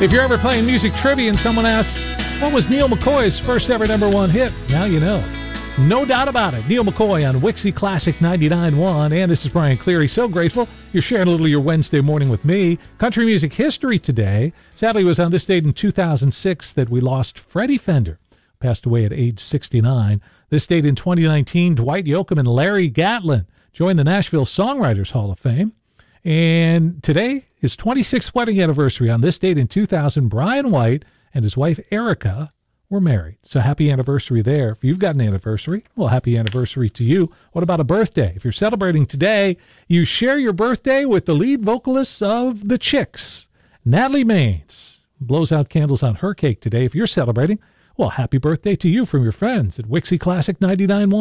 If you're ever playing music trivia and someone asks, what was Neil McCoy's first ever #1 hit? Now you know. No doubt about it. Neil McCoy on Wixie Classic 99.1. And this is Brian Cleary. So grateful you're sharing a little of your Wednesday morning with me. Country music history today. Sadly, it was on this date in 2006 that we lost Freddie Fender. Passed away at age 69. This date in 2019, Dwight Yoakam and Larry Gatlin joined the Nashville Songwriters Hall of Fame. And today, his 26th wedding anniversary. On this date in 2000, Brian White and his wife Erica were married. So happy anniversary there. If you've got an anniversary, well, happy anniversary to you. What about a birthday? If you're celebrating today, you share your birthday with the lead vocalist of The Chicks, Natalie Maines. Blows out candles on her cake today. If you're celebrating, well, happy birthday to you from your friends at Wixie Classic 99.1.